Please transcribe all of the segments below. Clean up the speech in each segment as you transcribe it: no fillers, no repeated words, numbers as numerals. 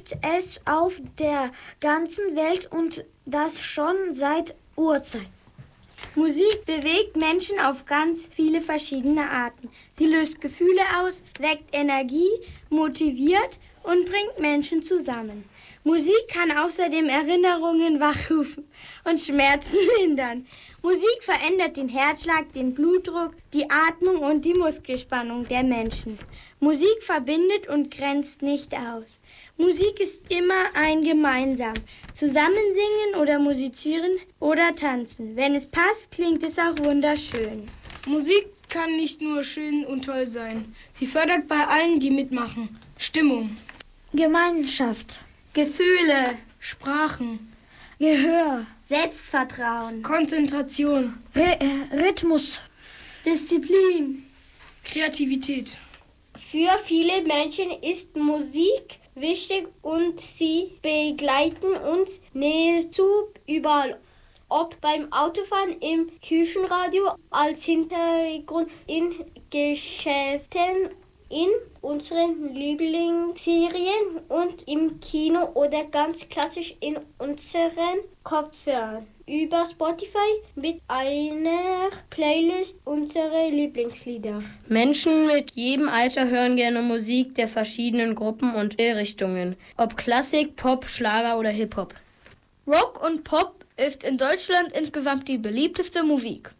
gibt es auf der ganzen Welt und das schon seit Urzeit. Musik bewegt Menschen auf ganz viele verschiedene Arten. Sie löst Gefühle aus, weckt Energie, motiviert und bringt Menschen zusammen. Musik kann außerdem Erinnerungen wachrufen und Schmerzen lindern. Musik verändert den Herzschlag, den Blutdruck, die Atmung und die Muskelspannung der Menschen. Musik verbindet und grenzt nicht aus. Musik ist immer ein Gemeinsam. Zusammen singen oder musizieren oder tanzen. Wenn es passt, klingt es auch wunderschön. Musik kann nicht nur schön und toll sein. Sie fördert bei allen, die mitmachen, Stimmung, Gemeinschaft, Gefühle, Sprachen, Gehör, Selbstvertrauen, Konzentration, Rhythmus, Disziplin. Kreativität. Für viele Menschen ist Musik wichtig und sie begleiten uns nahezu überall. Ob beim Autofahren, im Küchenradio, als Hintergrund in Geschäften, in unseren Lieblingsserien und im Kino oder ganz klassisch in unseren Kopfhörern. Über Spotify mit einer Playlist unserer Lieblingslieder. Menschen mit jedem Alter hören gerne Musik der verschiedenen Gruppen und Richtungen. Ob Klassik, Pop, Schlager oder Hip-Hop. Rock und Pop ist in Deutschland insgesamt die beliebteste Musik.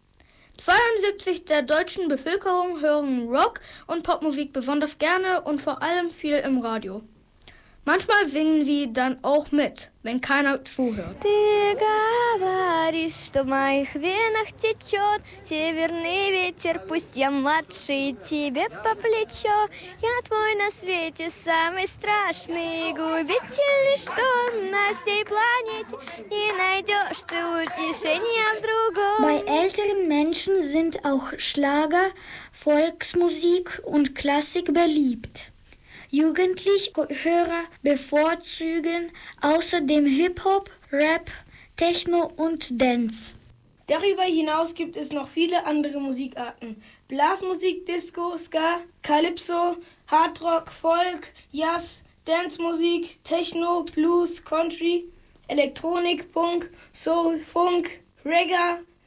72% der deutschen Bevölkerung hören Rock- und Popmusik besonders gerne und vor allem viel im Radio. Manchmal singen sie dann auch mit, wenn keiner zuhört. Ты говоришь, что в моих венах течет северный ветер, пусть я младший тебе по плечо. Я твой на свете самый страшный губительный шторм на всей планете. Не найдешь ты утешения в другом. Bei älteren Menschen sind auch Schlager, Volksmusik und Klassik beliebt. Jugendliche Hörer bevorzugen außerdem Hip-Hop, Rap, Techno und Dance. Darüber hinaus gibt es noch viele andere Musikarten. Blasmusik, Disco, Ska, Calypso, Hardrock, Folk, Jazz, Dancemusik, Techno, Blues, Country, Elektronik, Punk, Soul, Funk, Reggae,